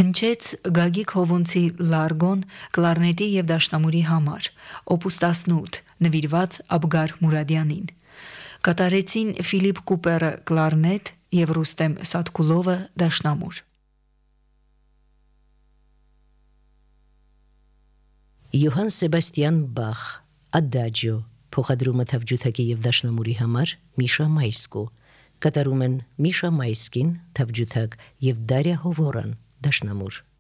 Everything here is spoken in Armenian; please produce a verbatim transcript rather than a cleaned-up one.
Հնչեց Գագիկ Հովունցի Լարգոն կլարնետի և դաշնամուրի համար, օպուս տասնութ, նվիրված Աբգար Մուրադյանին։ Կատարեցին Ֆիլիպ Կուպերը կլարնետ և Ռուստեմ Սատկուլովը դաշնամուր։ Յոհան Սեբաստիան Բախ Ադաջիո փոխադրումը թավջութակի և դաշնամուրի համար Միշա Մայսկու, կատարում են Միշա Մայսկին թավջութակ և Դարիա Հովորան դաշնամուր։